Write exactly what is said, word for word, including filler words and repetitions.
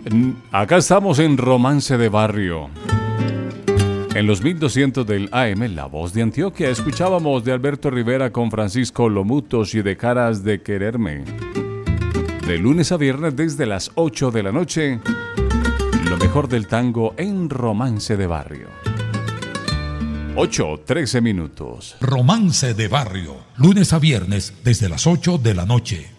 Acá estamos en Romance de Barrio. En los mil doscientos del A M, La Voz de Antioquia, escuchábamos de Alberto Rivera con Francisco Lomutos y Dejaras de Quererme. De lunes a viernes desde las ocho de la noche, lo mejor del tango en Romance de Barrio. ocho, trece minutos. Romance de Barrio, lunes a viernes desde las ocho de la noche.